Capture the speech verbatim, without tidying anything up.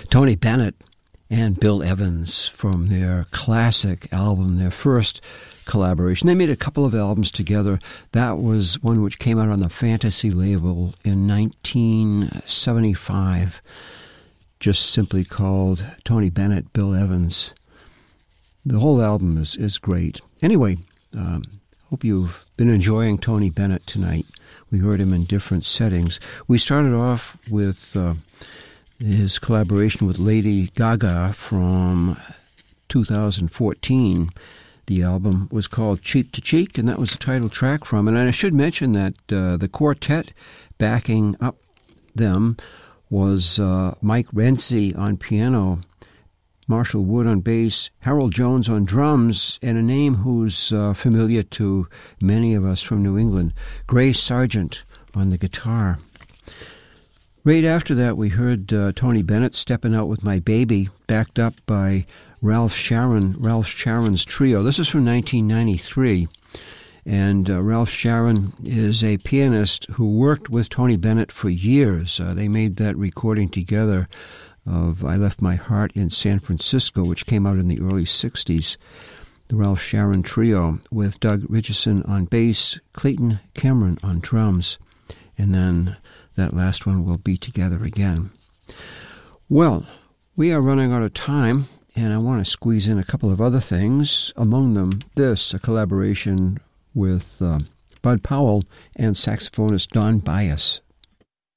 Tony Bennett and Bill Evans from their classic album, their first collaboration. They made a couple of albums together. That was one which came out on the Fantasy label in nineteen seventy-five, just simply called Tony Bennett, Bill Evans. The whole album is, is great. Anyway, um, hope you've been enjoying Tony Bennett tonight. We heard him in different settings. We started off with uh, his collaboration with Lady Gaga from two thousand fourteen. The album was called Cheek to Cheek, and that was the title track from it. And I should mention that uh, the quartet backing up them was uh, Mike Renzi on piano, Marshall Wood on bass, Harold Jones on drums, and a name who's uh, familiar to many of us from New England, Gray Sargent on the guitar. Right after that, we heard uh, Tony Bennett, Stepping Out With My Baby, backed up by Ralph Sharon, Ralph Sharon's Trio. This is from nineteen ninety-three, and uh, Ralph Sharon is a pianist who worked with Tony Bennett for years. Uh, they made that recording together of I Left My Heart in San Francisco, which came out in the early sixties. The Ralph Sharon Trio with Doug Richardson on bass, Clayton Cameron on drums, and then that last one will be together again. Well, we are running out of time, and I want to squeeze in a couple of other things. Among them, this, a collaboration with uh, Bud Powell and saxophonist Don Byas.